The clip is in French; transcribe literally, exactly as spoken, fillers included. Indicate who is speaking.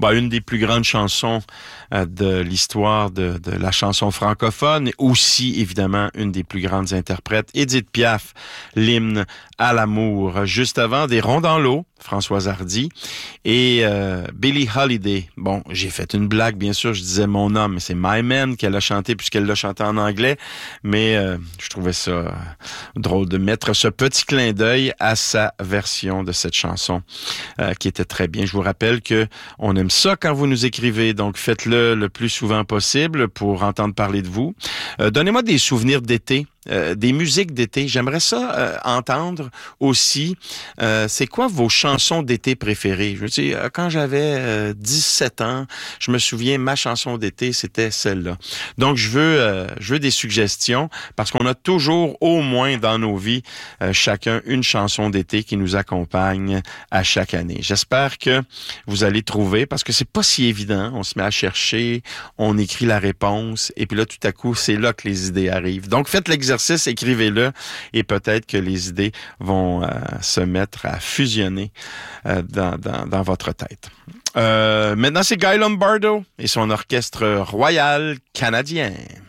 Speaker 1: bah, une des plus grandes chansons euh, de l'histoire de, de la chanson francophone, et aussi, évidemment, une des plus grandes interprètes, Édith Piaf, l'hymne à l'amour. Juste avant, Des ronds dans l'eau, Françoise Hardy, et euh, Billie Holiday. Bon, j'ai fait une blague, bien sûr, je disais mon homme, mais c'est My Man qu'elle a chanté puisqu'elle l'a chanté en anglais, mais euh, je trouvais ça euh, drôle de mettre ce petit clin d'œil à sa version de cette chanson euh, qui était très bien. Je vous rappelle que on aime ça quand vous nous écrivez, donc faites-le le plus souvent possible pour entendre parler de vous. Euh, donnez-moi des souvenirs d'été. Euh, des musiques d'été. J'aimerais ça euh, entendre aussi. Euh, c'est quoi vos chansons d'été préférées? Je veux dire, quand j'avais euh, dix-sept ans, je me souviens, ma chanson d'été, c'était celle-là. Donc, je veux, euh, je veux des suggestions parce qu'on a toujours, au moins dans nos vies, euh, chacun une chanson d'été qui nous accompagne à chaque année. J'espère que vous allez trouver parce que c'est pas si évident. On se met à chercher, on écrit la réponse et puis là, tout à coup, c'est là que les idées arrivent. Donc, faites l'exercice. Écrivez-le et peut-être que les idées vont euh, se mettre à fusionner euh, dans, dans, dans votre tête. Euh, maintenant, c'est Guy Lombardo et son orchestre royal canadien.